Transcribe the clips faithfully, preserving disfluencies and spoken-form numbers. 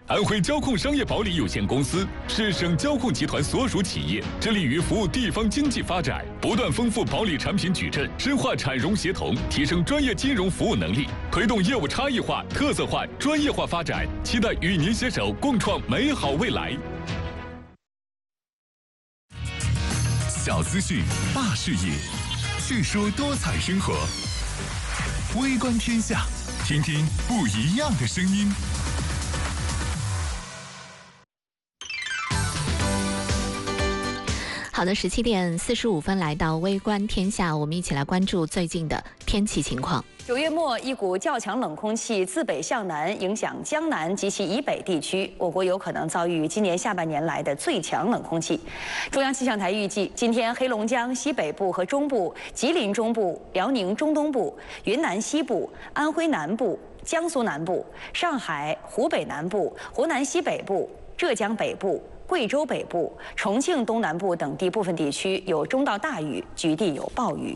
安徽交控商业保理有限公司是省交控集团所属企业，致力于服务地方经济发展，不断丰富保理产品矩阵，深化产融协同，提升专业金融服务能力，推动业务差异化、特色化、专业化发展。期待与您携手，共创美好未来。 小资讯，大视野，叙说多彩生活。微观天下，听听不一样的声音。 好的，十七点四十五分来到微观天下，我们一起来关注最近的天气情况。 九月末，一股较强冷空气自北向南影响江南及其以北地区，我国有可能遭遇今年下半年来的最强冷空气。中央气象台预计，今天黑龙江西北部和中部、吉林中部、辽宁中东部、云南西部、安徽南部、江苏南部、上海、湖北南部、湖南西北部、浙江北部、贵州北部、重庆东南部等地部分地区有中到大雨，局地有暴雨。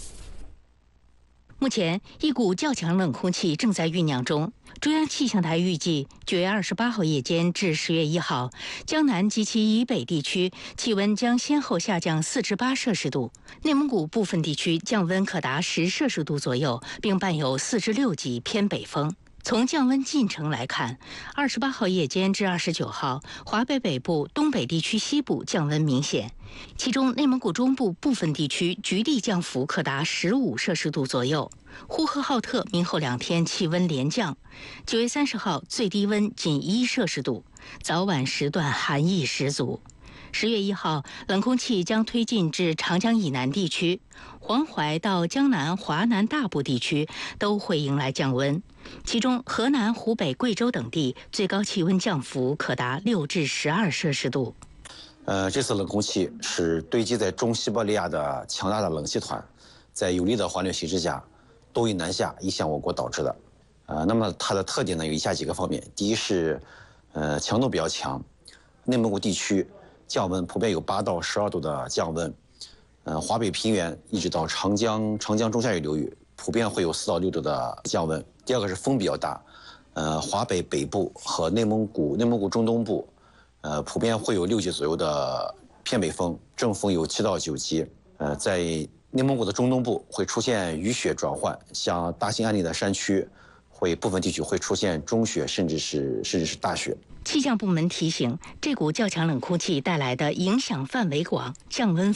目前，一股较强冷空气正在酝酿中。中央气象台预计，九月二十八号夜间至十月一号，江南及其以北地区气温将先后下降四至八摄氏度，内蒙古部分地区降温可达十摄氏度左右，并伴有四至六级偏北风。从降温进程来看，二十八号夜间至二十九号，华北北部、东北地区西部降温明显，其中内蒙古中部部分地区局地降幅可达十五摄氏度左右。呼和浩特明后两天气温连降，九月三十号最低温仅一摄氏度，早晚时段寒意十足。十月一号，冷空气将推进至长江以南地区，黄淮到江南、华南大部地区都会迎来降温，其中河南、湖北、贵州等地最高气温降幅可达六至十二摄氏度。 呃，这次冷空气是堆积在中西伯利亚的强大的冷气团，在有利的环流形势下，多云南下移向我国导致的。呃，那么它的特点呢有以下几个方面：第一是，呃，强度比较强，内蒙古地区降温普遍有八到十二度的降温，呃，华北平原一直到长江长江中下游流域，普遍会有四到六度的降温。第二个是风比较大，呃，华北北部和内蒙古内蒙古中东部，呃，普遍会有六级左右的偏北风，阵风有七到九级。呃，在内蒙古的中东部会出现雨雪转换，像大兴安岭的山区，会部分地区会出现中雪，甚至是甚至是大雪。 气象部门提醒，这股较强冷空气带来的影响范围广，降温